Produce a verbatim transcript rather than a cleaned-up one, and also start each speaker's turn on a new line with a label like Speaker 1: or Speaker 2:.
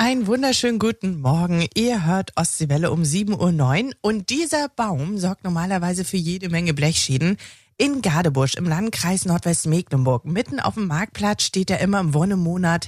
Speaker 1: Einen wunderschönen guten Morgen. Ihr hört Ostseewelle um sieben Uhr neun und dieser Baum sorgt normalerweise für jede Menge Blechschäden. In Gadebusch im Landkreis Nordwestmecklenburg, mitten auf dem Marktplatz, steht er immer im Wonnemonat